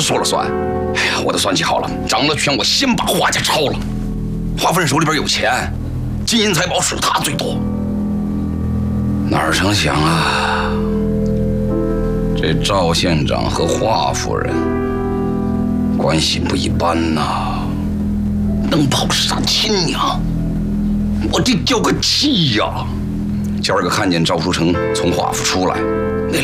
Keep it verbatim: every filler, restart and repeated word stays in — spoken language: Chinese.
说了算。哎呀，我都算计好了，掌了权，我先把华家抄了。华夫人手里边有钱，金银财宝属他最多。哪成想啊，这赵县长和华夫人关系不一般呐，能跑上亲娘，我这叫个气呀！今儿个看见赵书成从华府出来。